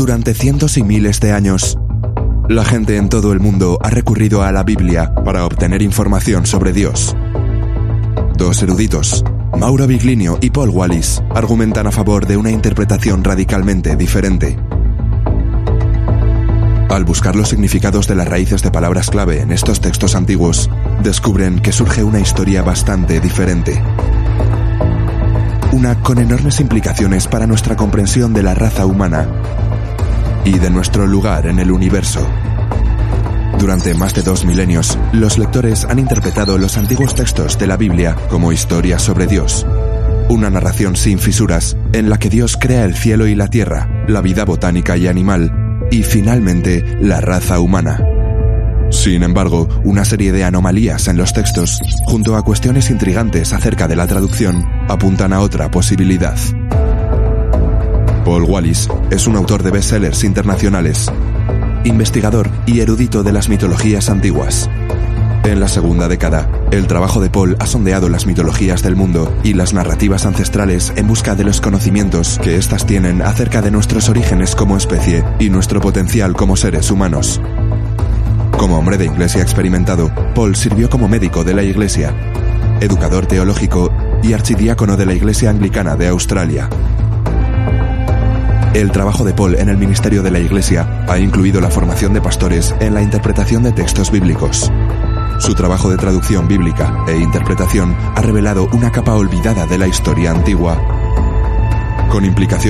Durante cientos y miles de años, la gente en todo el mundo ha recurrido a la Biblia para obtener información sobre Dios. Dos eruditos, Mauro Biglinio y Paul Wallis, argumentan a favor de una interpretación radicalmente diferente. Al buscar los significados de las raíces de palabras clave en estos textos antiguos, descubren que surge una historia bastante diferente. Una con enormes implicaciones para nuestra comprensión de la raza humana y de nuestro lugar en el universo. Durante más de 2 milenios, los lectores han interpretado los antiguos textos de la Biblia como historias sobre Dios. Una narración sin fisuras, en la que Dios crea el cielo y la tierra, la vida botánica y animal, y finalmente la raza humana. Sin embargo, una serie de anomalías en los textos, junto a cuestiones intrigantes acerca de la traducción, apuntan a otra posibilidad. Paul Wallis es un autor de bestsellers internacionales, investigador y erudito de las mitologías antiguas. En la segunda década, el trabajo de Paul ha sondeado las mitologías del mundo y las narrativas ancestrales en busca de los conocimientos que éstas tienen acerca de nuestros orígenes como especie y nuestro potencial como seres humanos. Como hombre de iglesia experimentado, Paul sirvió como médico de la iglesia, educador teológico y archidiácono de la Iglesia Anglicana de Australia. El trabajo de Paul en el ministerio de la Iglesia ha incluido la formación de pastores en la interpretación de textos bíblicos. Su trabajo de traducción bíblica e interpretación ha revelado una capa olvidada de la historia antigua, con implicaciones